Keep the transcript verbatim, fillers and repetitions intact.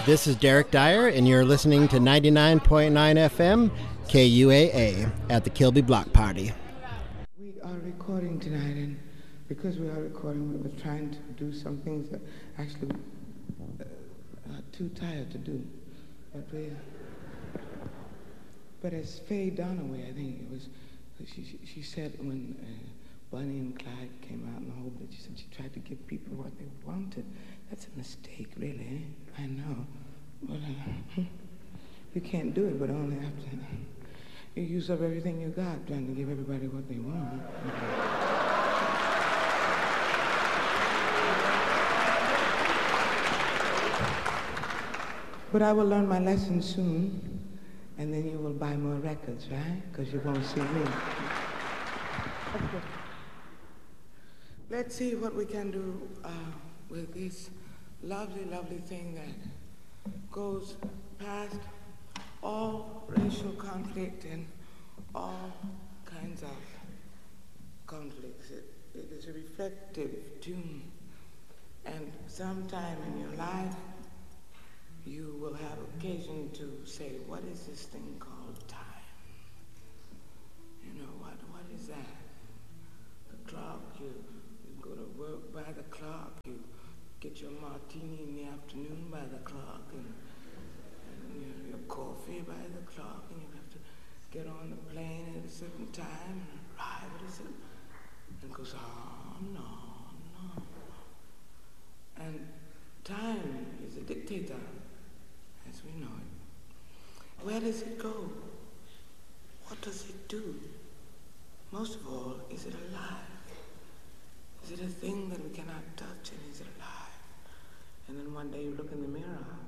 This is Derek Dyer, and you're listening to ninety-nine point nine F M, K U A A, at the Kilby Block Party. We are recording tonight, and because we are recording, we were trying to do some things that actually uh, are too tired to do. But we, but as Faye Dunaway, I think it was, she, she, she said when uh, Bonnie and Clyde came out in the whole bit, she said she tried to give people what they wanted. That's a mistake, really. I know. But uh, you can't do it, but only after you use up everything you got trying to give everybody what they want. But I will learn my lesson soon, and then you will buy more records, right? Because you won't see me. Okay. Let's see what we can do uh, with this lovely, lovely thing that goes past all racial conflict and all kinds of conflicts. It, it is a reflective tune, and sometime in your life you will have occasion to say, what is this thing called time? You know, what, what is that? The clock, you, you go to work by the clock, you get your martini in the afternoon by the clock, and, and your, your coffee by the clock, and you have to get on the plane at a certain time and arrive at a certain, and it goes on, on, on. And time is a dictator, as we know it. Where does it go? What does it do? Most of all, is it alive? Is it a thing that we cannot touch, and is it alive? And then one day you look in the mirror